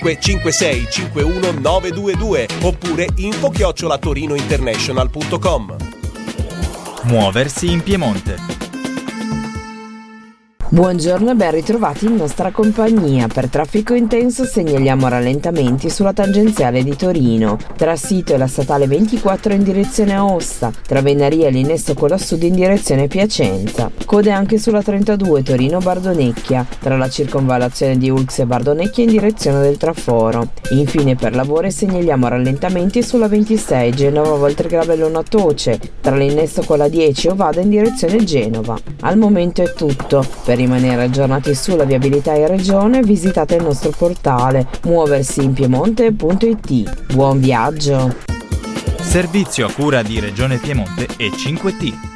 56 51 922 oppure info@torinointernational.com. Muoversi in Piemonte. Buongiorno e ben ritrovati in nostra compagnia. Per traffico intenso segnaliamo rallentamenti sulla tangenziale di Torino, tra Sito e la statale 24 in direzione Aosta, tra Venaria e l'Innesto Cola Sud in direzione Piacenza. Code anche sulla 32 Torino-Bardonecchia, tra la circonvallazione di Ulx e Bardonecchia in direzione del traforo. Infine per lavori segnaliamo rallentamenti sulla 26 Genova-Voltregravellona Toce, tra l'Innesto Cola 10 e Ovada in direzione Genova. Al momento è tutto. Per rimanere aggiornati sulla viabilità in regione visitate il nostro portale muoversiinpiemonte.it. Buon viaggio! Servizio a cura di Regione Piemonte e 5T.